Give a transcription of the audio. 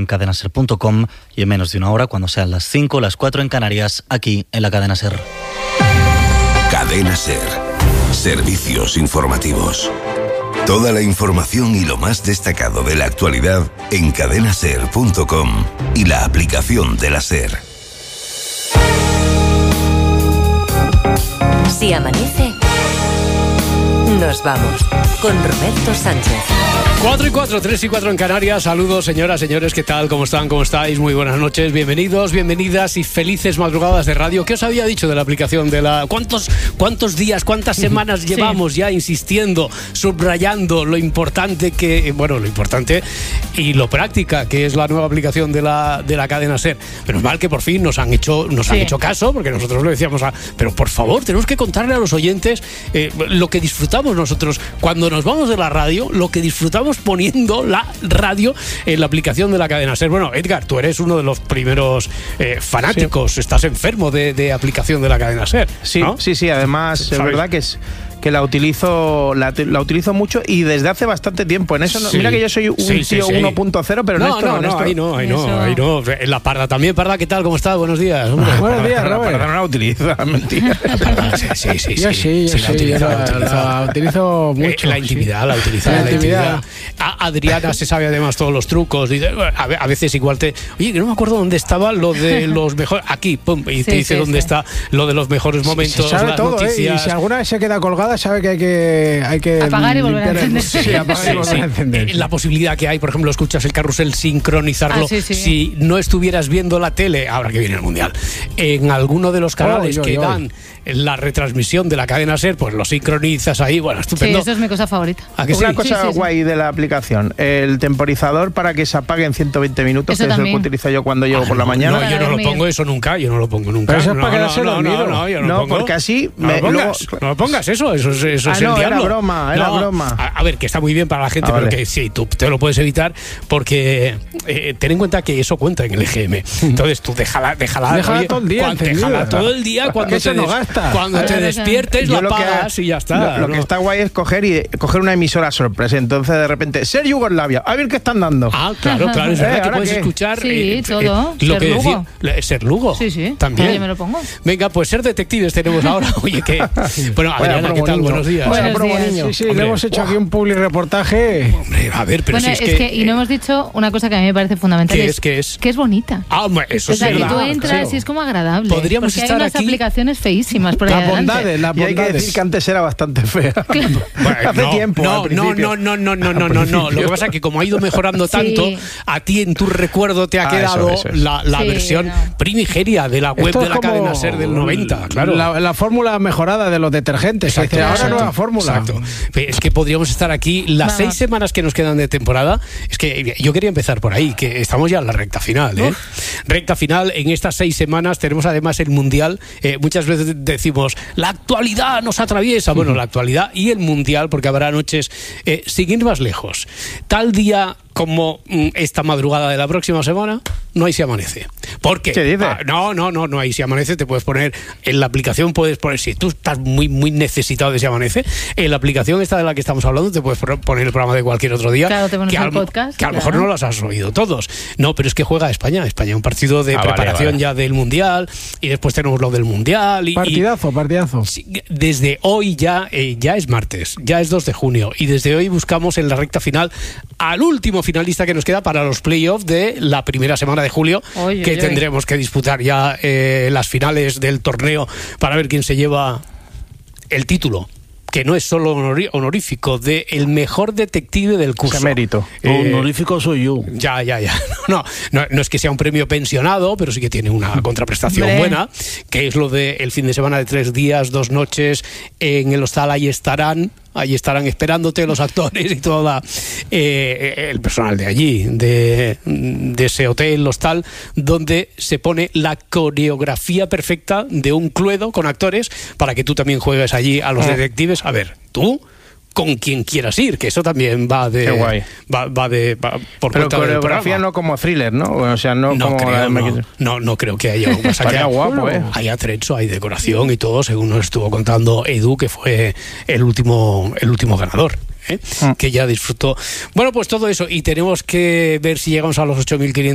en cadenaser.com y en menos de una hora, cuando sean las 5, las 4 en Canarias, aquí en la Cadena Ser. Cadena Ser. Servicios informativos. Toda la información y lo más destacado de la actualidad en cadenaser.com y la aplicación de la Ser. Si amanece, nos vamos con Roberto Sánchez. 4 y 4, 3 y 4 en Canarias. Saludos, señoras, señores, ¿qué tal? ¿Cómo están? ¿Cómo estáis? Muy buenas noches, bienvenidos, bienvenidas y felices madrugadas de radio. ¿Qué os había dicho de la aplicación de la... ¿Cuántos días, cuántas semanas llevamos ya insistiendo, subrayando lo importante que... Bueno, lo importante y lo práctica que es la nueva aplicación de la Cadena Ser. Menos mal que por fin nos han hecho caso, porque nosotros lo decíamos, pero por favor, tenemos que contarle a los oyentes lo que disfrutamos nosotros cuando nos vamos de la radio, lo que disfrutamos poniendo la radio en la aplicación de la Cadena Ser. Bueno, Edgar, tú eres uno de los primeros fanáticos, sí. Estás enfermo de aplicación de la Cadena Ser, ¿no? Sí, además es verdad que la utilizo mucho y desde hace bastante tiempo. En eso no, mira que yo soy un tío 1.0, pero ahí no. En la Parda también. Parda, ¿qué tal? ¿Cómo estás? Buenos días, hombre. Buenos días, Robert. La Parda no la utiliza, mentira. La utilizo mucho. La intimidad, la utiliza. La intimidad. Adriana se sabe además todos los trucos. Dice, a veces igual oye, que no me acuerdo dónde estaba lo de los mejores. Aquí, pum, y te dice dónde está lo de los mejores momentos. Sabe las todo, noticias. Y si alguna vez se queda colgada, sabe que hay que apagar y volver a encender. Apagar y volver a encender. La posibilidad que hay, por ejemplo, escuchas el carrusel, sincronizarlo. Si no estuvieras viendo la tele, ahora que viene el Mundial, en alguno de los canales que dan la retransmisión de la Cadena Ser, pues lo sincronizas ahí. Bueno, estupendo. Sí, eso es mi cosa favorita. Una cosa guay de la aplicación, el temporizador para que se apague en 120 minutos, eso que es el que utilizo yo cuando llego por la mañana. No, yo no lo pongo eso nunca, yo no lo pongo nunca. Pero eso es para quedarse dormido. No, porque así... No lo pongas, eso es el diablo. Era broma. A ver, que está muy bien para la gente, pero que sí, tú te lo puedes evitar porque ten en cuenta que eso cuenta en el EGM. Entonces tú déjala todo el día. Déjala todo el día cuando te despiertes, lo apagas y ya está. Lo que está guay es coger una emisora sorpresa. Entonces de repente, Ser Yugoslavia, a ver qué están dando. Claro, es verdad que puedes escuchar todo. Lo que decía Ser Lugo. Sí. También. Yo me lo pongo. Venga, pues Ser Detectives tenemos ahora. Oye, ¿qué? Bueno, Adriana, ¿qué tal? Buenos días. Buenos días. Sí, le hemos hecho aquí un public reportaje. Hombre, a ver, pero bueno, si es que... Y no hemos dicho una cosa que a mí me parece fundamental. ¿Qué es? Que es bonita. Eso sí. O sea, que tú entras y es como agradable. Podríamos porque estar hay unas aquí... aplicaciones feísimas por ahí adelante. Y hay que decir que antes era bastante fea. Hace tiempo. No. Lo que pasa es que como ha ido mejorando tanto, a ti en tu recuerdo te ha quedado la versión primigenia de la web de la Cadena Ser del 90. Claro. La fórmula mejorada de los detergentes. Ahora nueva fórmula. Exacto. Es que podríamos estar aquí las 6 semanas que nos quedan de temporada. Es que yo quería empezar por ahí, que estamos ya en la recta final. Recta final, en estas 6 semanas tenemos además el Mundial. Muchas veces decimos, la actualidad nos atraviesa. Bueno, la actualidad y el Mundial, porque habrá noches sin ir más lejos. Tal día como esta madrugada de la próxima semana, no hay Si Amanece. ¿Por qué? ¿Qué dices? No hay Si Amanece. Te puedes poner en la aplicación, si tú estás muy, muy necesitado de Si Amanece, en la aplicación esta de la que estamos hablando, te puedes poner el programa de cualquier otro día. Claro, te pones el podcast. Que a lo mejor no los has oído todos. No, pero es que juega España, un partido de preparación ya del Mundial, y después tenemos lo del Mundial. Partidazo. Desde hoy ya es martes, ya es 2 de junio, y desde hoy buscamos en la recta final al último finalista que nos queda para los playoffs de la primera semana de julio, tendremos que disputar ya las finales del torneo para ver quién se lleva el título, que no es solo honorífico, de el mejor detective del curso. Qué mérito. Honorífico soy yo. Ya. No es que sea un premio pensionado, pero sí que tiene una contraprestación buena, que es lo de el fin de semana de 3 días, 2 noches en el hostal. Ahí estarán esperándote los actores y todo el personal de allí, de ese hotel, hostal, donde se pone la coreografía perfecta de un cluedo con actores para que tú también juegues allí a los detectives. A ver, tú con quien quieras ir, que eso también va de... Qué guay. Por pero coreografía no como thriller, ¿no? O sea, no creo que haya algo más allá. Guapo, Hay atrecho, hay decoración y todo, según nos estuvo contando Edu, que fue el último ganador. Que ya disfrutó. Bueno, pues todo eso, y tenemos que ver si llegamos a los 8.500